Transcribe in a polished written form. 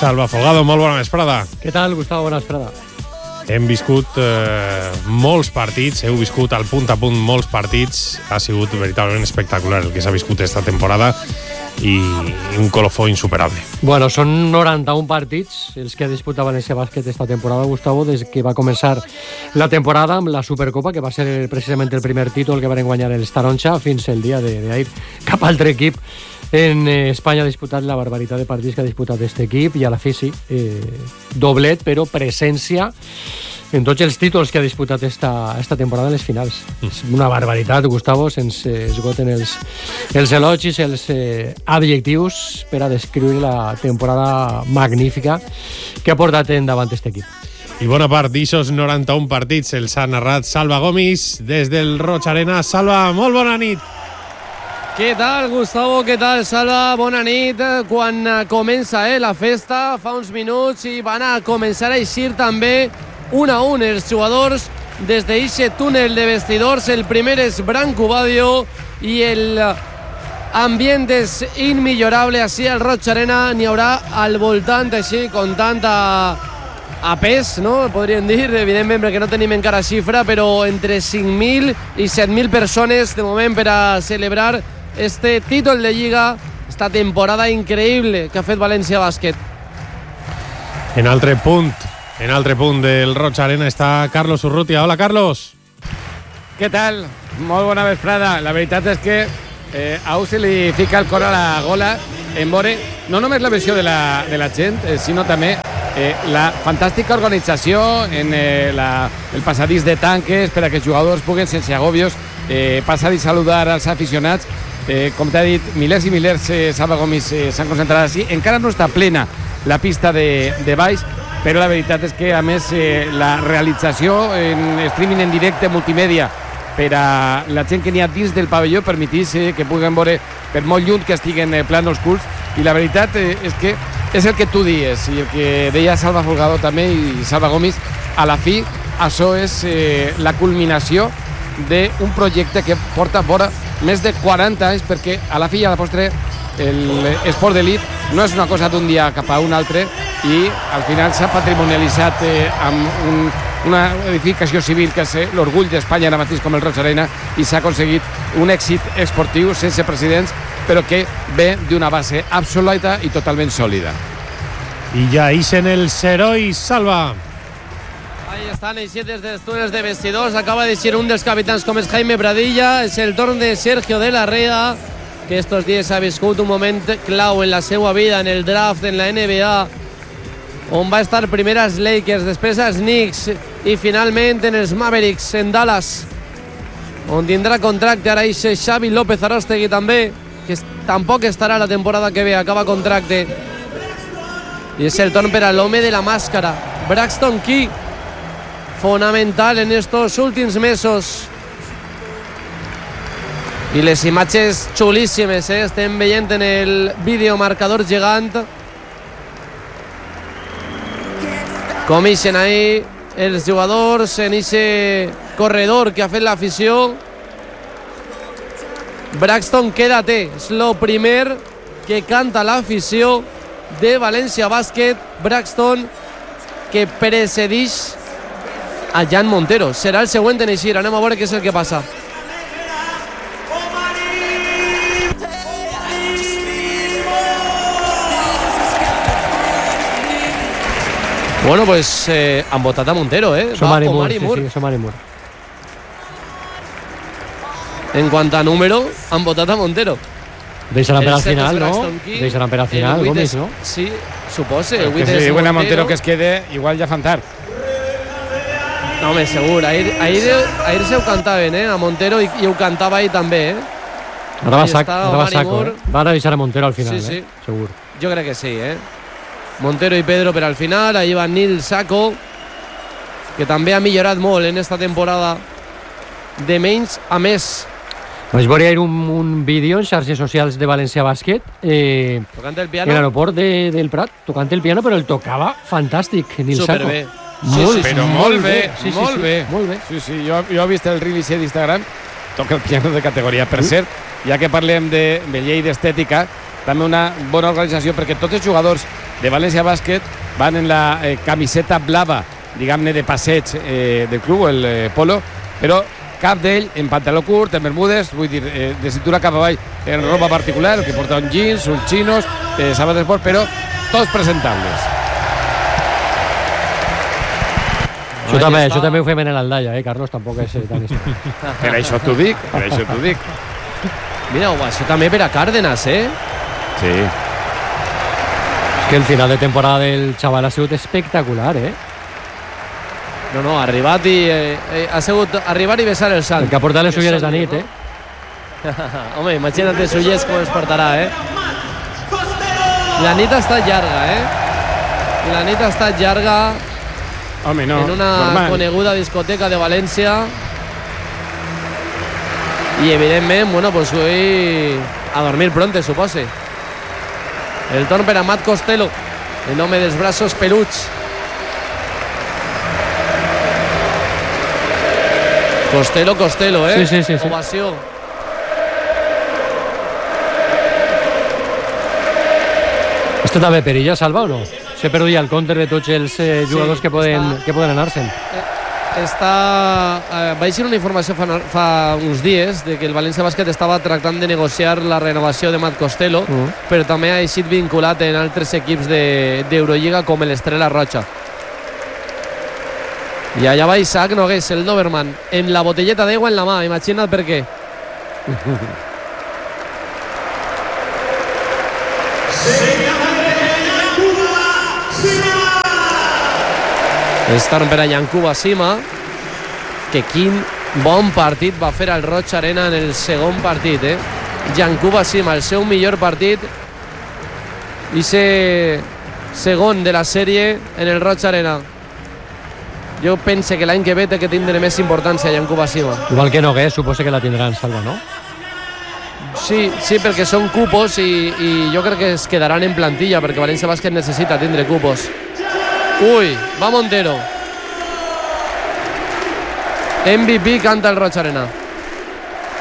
Salva Folgado, molt bona vesprada. Què tal, Gustavo? Bona vesprada. Hem viscut molts partits, heu viscut al punt a punt molts partits. Ha sigut veritablement espectacular el que s'ha viscut esta temporada i un colofó insuperable. Bueno, són 91 partits els que ha disputat València Bàsquet esta temporada, Gustavo, des que va començar la temporada amb la Supercopa, que va ser precisament el primer títol que van guanyar els Taronja, fins el dia d'ahir cap altre equip. En Espanya ha disputat la barbaritat de partits que ha disputat aquest equip i a la fi sí, doblet, però presència en tots els títols que ha disputat esta temporada en les finals. És una barbaritat, Gustavo, sense esgoten els elogis, els adjectius per a descriure la temporada magnífica que ha portat endavant aquest equip. I bona part d'aixòs 91 partits els ha narrat Salva Gomis des del Roig Arena. Salva, molt bona nit. Què tal, Gustavo? Què tal, Salva? Bona nit. Quan comença la festa, fa uns minuts, i van a començar a eixir també un a un els jugadors des d'aquest túnel de vestidors. El primer és Branco Badio i l'ambient és immillorable així al Roig Arena. N'hi haurà al voltant, així, comptant a pes, no? Podríem dir, evidentment, perquè no tenim encara xifra, però entre 5.000 i 7.000 persones de moment per a celebrar este títol de Lliga, esta temporada increïble que ha fet València Bàsquet. En altre punt del Roig Arena està Carlos Urrutia. Hola, Carlos. Què tal? Molt bona vesprada. La veritat és que a se li fica el cor a la gola en veure no només la versió de la gent, sinó també la fantàstica organització en el passadís de tanques per a que els jugadors puguen, sense agobios, passar i saludar als aficionats. Com t'ha dit, milers i milers, Salva Gomis, s'han concentrat així. Encara no està plena la pista de baix, però la veritat és que, a més, la realització en streaming en directe multimèdia per a la gent que n'hi ha dins del pavelló permetís que puguen veure per molt lluny que estiguen plans ocults. I la veritat és que és el que tu dies i el que deia Salva Folgado també i Salva Gomis. A la fi, això és la culminació d'un projecte que porta vora més de 40 anys, perquè a la fi i a la postre l'esport d'elit no és una cosa d'un dia cap a un altre, i al final s'ha patrimonialitzat amb una edificació civil que és l'orgull d'Espanya ara mateix com el Roig Arena, i s'ha aconseguit un èxit esportiu sense precedents, però que ve d'una base absoluta i totalment sòlida. I ja ixen els herois, Salva. Ahí estan eixit des dels túnels de vestidors. Acaba d'eixir un dels capitans com és Jaime Pradilla. És el torn de Sergio de la Rea, que estos dies ha viscut un moment clau en la seva vida, en el draft, en la NBA, on va estar primer als Lakers, després als Knicks i finalment en els Mavericks, en Dallas, on tindrà contracte. Ara eixe Xavi López Aróstegui també, que tampoc estarà la temporada que ve, acaba contracte. I és el torn per a l'home de la màscara, Braxton Key, fonamental en estos últims mesos. I les imatges xulíssimes, estem veient en el videomarcador gegant com ixen ahí els jugadors en ese corredor que ha fet l'afició. Braxton, quédate, és lo primer que canta l'afició de València Bàsquet. Braxton, que precedeix a Jan Montero. Serà el següent en eixir. Anem a veure què és el que passa. Bueno, pues han votat a Montero, Som Omar Moore. Sí, Omar Moore. En quant a número, han votat a Montero. Deixaran per al final, no? Deixaran per al final, Gomis, no? Sí, suposa. Que si diuen a Montero que es quede, igual ja fan tard. No, home, segur. Ahir se ho cantaven, a Montero, i ho cantava ahir també, Ara va saco, Van a deixar a Montero al final, sí. Segur. Jo crec que sí, Montero i Pedro per al final. Ahí va Nil Saco, que també ha millorat molt en esta temporada, de menys a més. Vaig veure ahir un vídeo en xarxes socials de València Bàsquet, tocant el piano, en l'aeroport del Prat, tocant el piano, però el tocava fantàstic, Nil Saco. Superbé. Molt bé. Sí. Jo he vist el reel d'Instagram, toca el piano de categoria. Per cert, ja que parlem de llei d'estètica, també una bona organització, perquè tots els jugadors de València Bàsquet van en la camiseta blava, diguem-ne, de passeig del club, el polo, però cap d'ell en pantaló curt, en bermudes, vull dir, de cintura cap avall en roba particular, el que porta un jeans, uns xinos, sabates d'esport, però tots presentables. Això també ho fem en l'Aldaia, Carlos, tampoc és tan estrany. Per això t'ho dic, Mira, això també per a Cárdenas, Sí. És que el final de temporada del xaval ha sigut espectacular, No, ha arribat i ha sigut arribar i besar el sant. El que ha portat les ulleres de nit, Home, imagina't els ullers com es portarà, La nit ha estat llarga, La nit ha estat llarga. Home, no, en una normal. coneguda discoteca de València. I evidentment, bueno, pues hoy a dormir pronto, supose. El torn per a Matt Costello, el home dels braços peluts. Costello, Sí. Ovació. Esto també perilla, Salva, o no? Se perdia el compte de tots els jugadors que poden anar-se'n. Vaig dir una informació fa uns dies de que el València Bàsquet estava tractant de negociar la renovació de Matt Costello, però també ha estat vinculat en altres equips d'Eurolliga com l'Estrella Roja. I allà va Isaac Nogués, el Doberman, amb la botelleta d'aigua en la mà, imagina't per què. Estan per a Yankuba Sima, que quin bon partit va fer al Roig Arena en el segon partit, Yankuba Sima, el seu millor partit, i ser segon de la sèrie en el Roig Arena. Jo penso que l'any que ve té que tindre més importància Yankuba Sima. Igual que Nogués, suposo que la tindran, Salva, no? Sí, perquè són cupos i jo crec que es quedaran en plantilla, perquè València Bàsquet necessita tindre cupos. Ui, va Montero. MVP canta el Roig Arena.